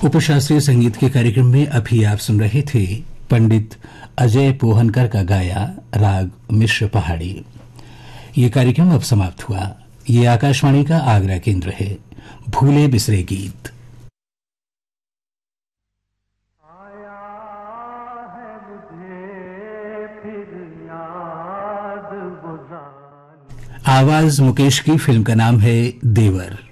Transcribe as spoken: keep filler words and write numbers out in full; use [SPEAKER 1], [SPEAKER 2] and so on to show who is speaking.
[SPEAKER 1] उपशास्त्रीय संगीत के कार्यक्रम में अभी आप सुन रहे थे पंडित अजय पोहनकर का गाया राग मिश्र पहाड़ी। ये कार्यक्रम अब समाप्त हुआ। ये आकाशवाणी का आगरा केंद्र है। भूले बिसरे गीत। आवाज मुकेश की। फिल्म का नाम है देवर।